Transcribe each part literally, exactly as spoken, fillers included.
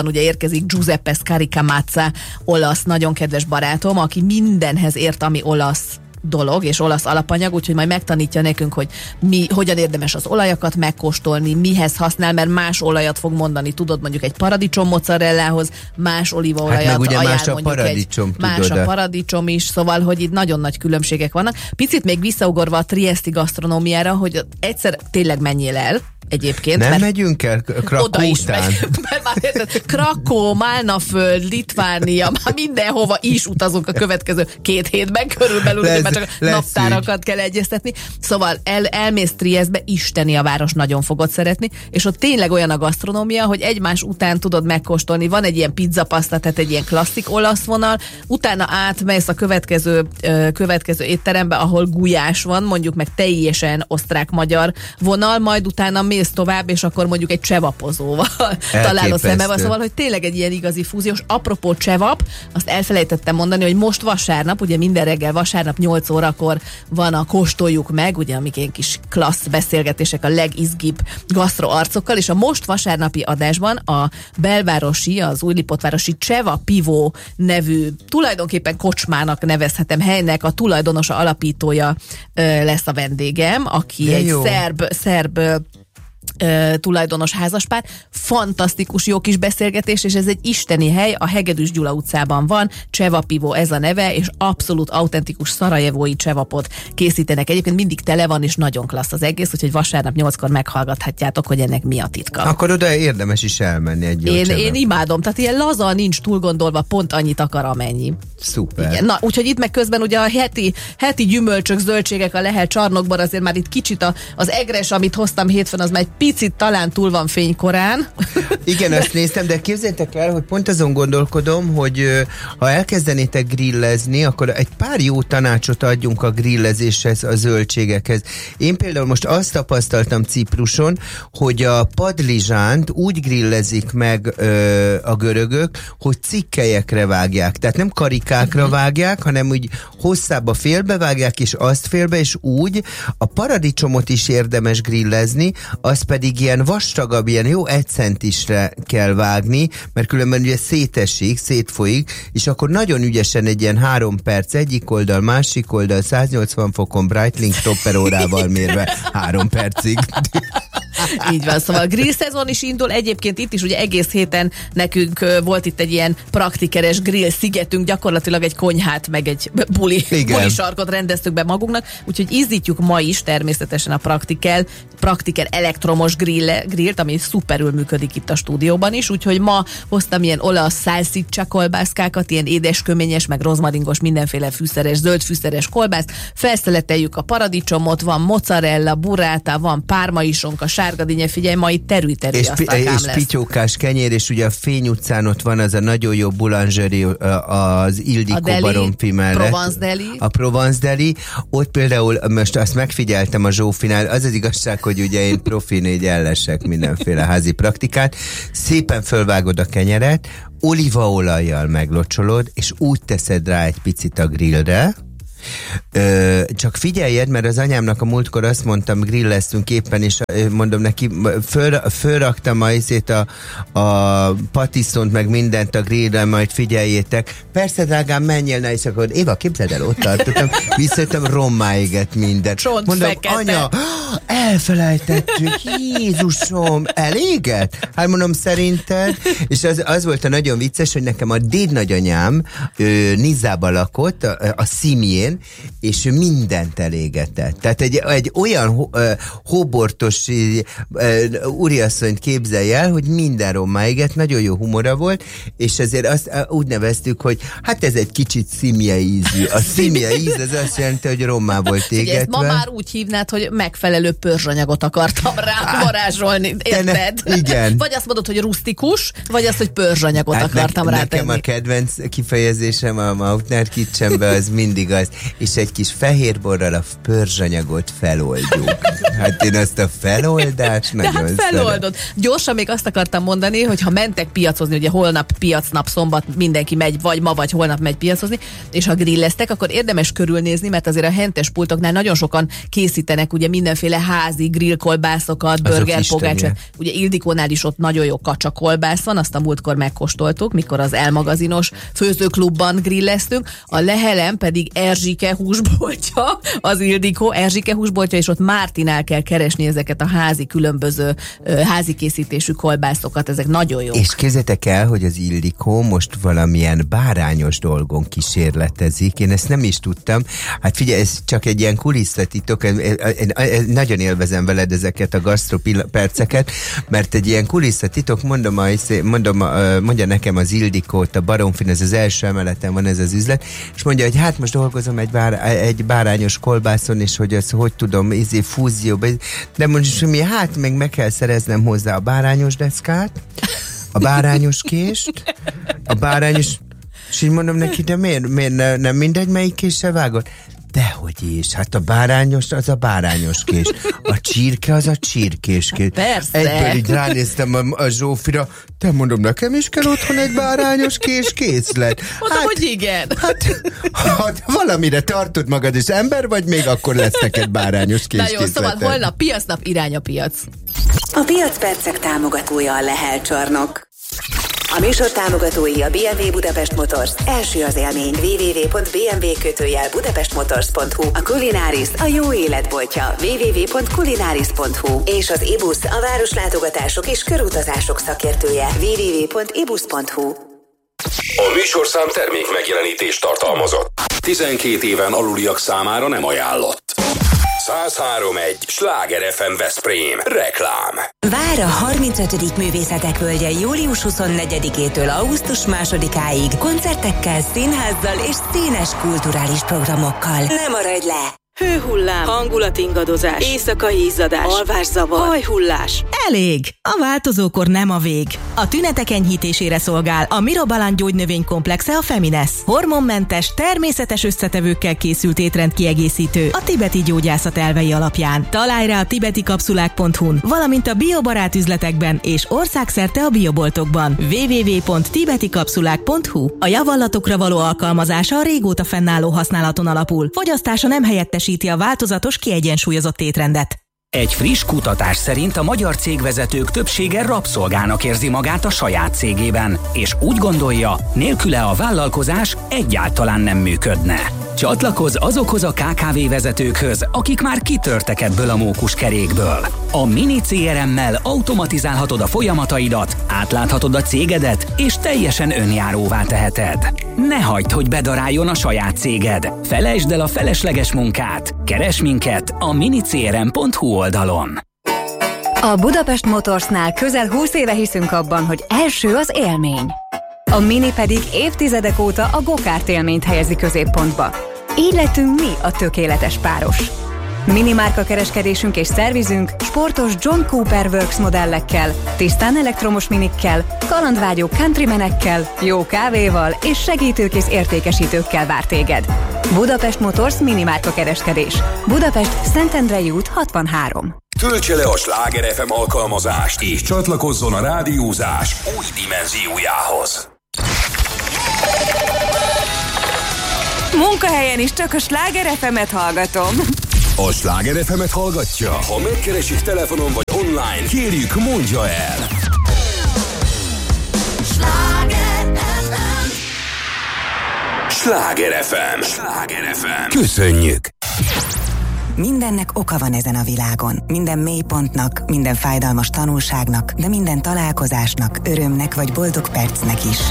napokban ugye érkezik Giuseppe Scaricamazza, olasz, nagyon kedves barátom, aki mindenhez ért, ami olasz dolog és olasz alapanyag, úgyhogy majd megtanítja nekünk, hogy mi, hogyan érdemes az olajakat megkóstolni, mihez használ, mert más olajat fog mondani, tudod, mondjuk egy paradicsom mozzarellához, más olívaolajat hát meg ugye ajánl, más a mondjuk paradicsom, egy, más tudod, a paradicsom is, szóval, hogy itt nagyon nagy különbségek vannak. Picit még visszaugorva a trieszti gasztronómiára, hogy egyszer tényleg menjél el, egyébként. Nem mert megyünk el Krakó oda is után? megy, mert már érted, Krakó, Málnaföld, Litvánia, már mindenhova is utazunk a következő két hétben körülbelül, lesz, mert csak a naptárakat ügy. Kell egyeztetni. Szóval el, elmész Triesztbe, isteni a város, nagyon fogod szeretni, és ott tényleg olyan a gasztronómia, hogy egymás után tudod megkóstolni. Van egy ilyen pizzapaszta, tehát egy ilyen klasszik olasz vonal, utána átmész a következő, ö, következő étterembe, ahol gulyás van, mondjuk meg teljesen osztrák-magyar vonal, majd utána mész tovább, és akkor mondjuk egy csevapozóval találod szembe. Szóval, hogy tényleg egy ilyen igazi fúziós. Apropó csevap, azt elfelejtettem mondani, hogy most vasárnap, ugye minden reggel vasárnap nyolc órakor van a Kóstoljuk meg, ugye amik ilyen kis klassz beszélgetések a legizgibb gasztro arcokkal, és a most vasárnapi adásban a belvárosi, az újlipótvárosi Cseva Pivó nevű, tulajdonképpen kocsmának nevezhetem helynek, a tulajdonosa, alapítója ö, lesz a vendégem, aki de egy jó. szerb, szerb Uh, tulajdonos házaspár. Fantasztikus jó kis beszélgetés, és ez egy isteni hely, a Hegedűs Gyula utcában van, Cseva Pivó ez a neve, és abszolút autentikus szarajevói csevapot készítenek. Egyébként mindig tele van, és nagyon klassz az egész, úgyhogy vasárnap nyolckor meghallgathatjátok, hogy ennek mi a titka. Akkor oda érdemes is elmenni egy jó én, csevap. én imádom, tehát ilyen laza, nincs túl gondolva, pont annyit akar, amennyi. Szuper. Igen. Na, úgyhogy itt meg közben ugye a heti, heti gyümölcsök, zöldségek a Lehel csarnokban, azért már itt kicsit a, az egres, amit hoztam hétfőn, az már egy picit talán túl van fénykorán. Igen, azt néztem, de képzeljétek el, hogy pont azon gondolkodom, hogy ö, ha elkezdenétek grillezni, akkor egy pár jó tanácsot adjunk a grillezéshez, a zöldségekhez. Én például most azt tapasztaltam Cipruson, hogy a padlizsánt úgy grillezik meg ö, a görögök, hogy cikkelyekre vágják. Tehát nem karikákra vágják, hanem úgy hosszába félbe vágják, és azt félbe, és úgy a paradicsomot is érdemes grillezni, az pedig ilyen vastagabb, ilyen jó egy centisre kell vágni, mert különben ugye szétesik, szétfolyik, és akkor nagyon ügyesen egy ilyen három perc egyik oldal, másik oldal, száznyolcvan fokon Breitling stopper órával mérve három percig. Így van, szóval a grill szezon is indul, egyébként itt is ugye egész héten nekünk ö, volt itt egy ilyen praktikeres grill szigetünk, gyakorlatilag egy konyhát, meg egy buli, buli sarkot rendeztük be magunknak, úgyhogy izzítjuk ma is természetesen a praktikel, praktiker elektromos grill, grillt, ami szuperül működik itt a stúdióban is, úgyhogy ma hoztam ilyen olasz salsiccia kolbászkákat, ilyen édesköményes, meg rozmaringos, mindenféle fűszeres, zöld fűszeres kolbászt, felszeleteljük a paradicsomot, van mozzarella, burrata, van pármaisonka, sárgadínye, figyelj, ma itt terű-terű és, asztalkám és lesz. pityókás kenyér, és ugye a Fény utcán ott van az a nagyon jó boulangerie az Ildikó baromfi mellett. Provence Deli. A Provence Deli. Ott például, most azt megfigyeltem a Zsófinál, az az igazság, hogy ugye én profi négy ellesek mindenféle házi praktikát. Szépen fölvágod a kenyeret, olívaolajjal meglocsolod, és úgy teszed rá egy picit a grillre. Ö, csak figyeljed, mert az anyámnak a múltkor azt mondtam, grilleztünk éppen, és mondom neki, föl, fölraktam a, a, a patisztont, meg mindent a grillre, majd figyeljétek. Persze, drágám, menjél, na, és akkor Éva, képzeld el, ott tartottam, visszajöttem, rommá égett mindent. Csont mondom, fekete. Anya, elfelejtettük, Jézusom, elégett? Hát mondom, szerinted? És az, az volt a nagyon vicces, hogy nekem a dédnagyanyám ő, Nizába lakott, a, a Szimjén, és ő mindent elégetett. Tehát egy, egy olyan uh, hóbortos uh, úriasszonyt képzelj el, hogy minden rommá égett, nagyon jó humora volt, és ezért azt uh, úgy neveztük, hogy hát ez egy kicsit szimje ízű. A szimje íz, az azt jelenti, hogy rommá volt égetve. Ezt ma már úgy hívnád, hogy megfelelő pörzsanyagot akartam rá varázsolni, érted? Ne, igen. Vagy azt mondod, hogy rustikus, vagy azt, hogy pörzsanyagot hát akartam ne, rátenni. Nekem a kedvenc kifejezésem a Mautner Kitchenbe az mindig az. és egy kis fehérborral a pörzsanyagot feloldjuk. Hát én azt a feloldást De nagyon hát feloldod. Gyorsan még azt akartam mondani, hogy ha mentek piacozni, ugye holnap piacnap, szombat mindenki megy, vagy ma, vagy holnap megy piacozni, és ha grilleztek, akkor érdemes körülnézni, mert azért a hentes pultoknál nagyon sokan készítenek ugye mindenféle házi grillkolbászokat, burger, pogácsot. Ugye Ildikónál is ott nagyon jó kacsakolbász van, azt a múltkor megkóstoltuk, mikor az elmagazinos főzőklubban grilleztünk. A Lehelen pedig Erzsike húsboltja, az Ildikó Erzsike húsboltja, és ott Mártinál kell keresni ezeket a házi különböző uh, házi készítésű kolbászokat, ezek nagyon jók. És képzeljétek el, hogy az Ildikó most valamilyen bárányos dolgon kísérletezik. Én ezt nem is tudtam. Hát figyelj, ez csak egy ilyen kulisszatitok. Nagyon élvezem veled ezeket a gasztroperceket, mert egy ilyen kulisszatitok, mondom, a, mondom mondja nekem az Ildikót, a Baromfin, ez az első emeleten van ez az üzlet, és mondja, hogy hát most dolgozom egy, bár, egy bárányos kolbászon, és hogy ezt hogy tudom, izé, fúzióba, de most mi, hát még meg kell szereznem hozzá a bárányos deszkát, a bárányos kést, a bárányos, és így mondom neki, de miért, miért ne, nem mindegy, melyik késsel vágod? Dehogy is, hát a bárányos az a bárányos kés, a csirke az a csirkés kés. Persze. Egyből így ránéztem a, a Zsófira, te mondom, nekem is kell otthon egy bárányos kés készlet. Mondom, hát, hogy igen. Hát, hát valamire tartod magad, és ember vagy, még akkor lesz neked bárányos kés készleted. Na jó, szóval holnap piacnap, irány a piac. A Piacpercek támogatója a Lehel csarnok. A műsor támogatói a bé em vé Budapest Motors, első az élmény, double-u double-u double-u pont b m w kötőjel budapestmotors pont hu, a Culináris, a jó életboltja, double-u double-u double-u pont culináris pont hu, és az Ibus, a városlátogatások és körutazások szakértője, double-u double-u double-u pont ibus pont hu. A műsorszám termék megjelenítést tartalmazott. tizenkét éven aluliak számára nem ajánlott. száz három egy Sláger ef em Veszprém. Reklám. Vár a harmincötödik Művészetek Völgye július huszonnegyedikétől augusztus másodikáig koncertekkel, színházzal és színes kulturális programokkal. Ne maradj le! Hőhullám, hangulatingadozás, éjszakai izzadás, alvászavar, hajhullás. Elég! A változókor nem a vég. A tünetek enyhítésére szolgál a Mirobalan gyógynövénykomplexe a Feminesz. Hormonmentes, természetes összetevőkkel készült étrendkiegészítő a tibeti gyógyászat elvei alapján. Találj rá a tibeti kapszulák pont hu-n, valamint a biobarát üzletekben és országszerte a bioboltokban. double-u double-u double-u pont tibeti kapszulák pont hu. A javallatokra való alkalmazása a régóta fennálló használaton alapul. Fogyasztása nem helyettesíti a változatos, kiegyensúlyozott étrendet. Egy friss kutatás szerint a magyar cégvezetők többsége rabszolgának érzi magát a saját cégében, és úgy gondolja, nélküle a vállalkozás egyáltalán nem működne. Csatlakozz azokhoz a ká ká vé vezetőkhöz, akik már kitörtek ebből a mókuskerékből. A Mini cé er em-mel automatizálhatod a folyamataidat, átláthatod a cégedet, és teljesen önjáróvá teheted. Ne hagyd, hogy bedaráljon a saját céged. Felejtsd el a felesleges munkát. Keresd minket a mini c r m pont hu oldalon. A Budapest Motorsnál közel húsz éve hiszünk abban, hogy első az élmény. A Mini pedig évtizedek óta a go-kart élményt helyezi középpontba. Így lettünk mi a tökéletes páros. Mini márka kereskedésünk és szervizünk sportos John Cooper Works modellekkel, tisztán elektromos minikkel, kalandvágyó countrymenekkel, jó kávéval és segítőkész értékesítőkkel vár téged. Budapest Motors Mini márka kereskedés. Budapest, Szentendrei út hatvanhárom. Töltse le a Sláger ef em alkalmazást, és csatlakozzon a rádiózás új dimenziójához. Munkahelyen is csak a Sláger ef em-et hallgatom. A Sláger ef em-et hallgatja? Ha megkeresik telefonon vagy online, kérjük, mondja el. Sláger ef em. Sláger ef em. Sláger ef em. Köszönjük! Mindennek oka van ezen a világon. Minden mélypontnak, minden fájdalmas tanulságnak, de minden találkozásnak, örömnek vagy boldog percnek is.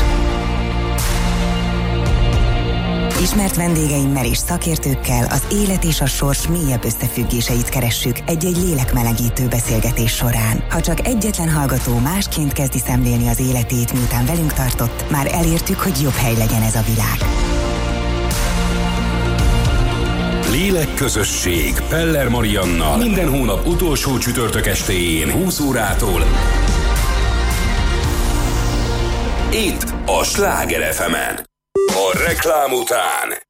Ismert vendégeimmel és szakértőkkel az élet és a sors mélyebb összefüggéseit keressük egy-egy lélekmelegítő beszélgetés során. Ha csak egyetlen hallgató másként kezdi szemlélni az életét, miután velünk tartott, már elértük, hogy jobb hely legyen ez a világ. Lélekközösség Peller Mariannal minden hónap utolsó csütörtök estéjén húsz órától. Itt a Sláger ef em-en. A reklám után